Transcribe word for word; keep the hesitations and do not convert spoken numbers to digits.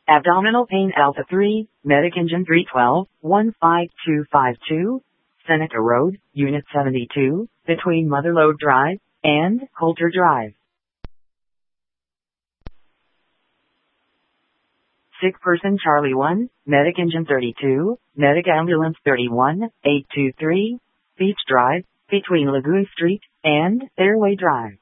Abdominal pain Alpha three, Medic Engine three twelve, one five two five two, Seneca Road, Unit seventy-two, between Motherlode Drive and Coulter Drive. Sick person Charlie one, Medic Engine thirty-two, Medic Ambulance thirty-one, eight two three, Beach Drive, between Lagoon Street and Fairway Drive.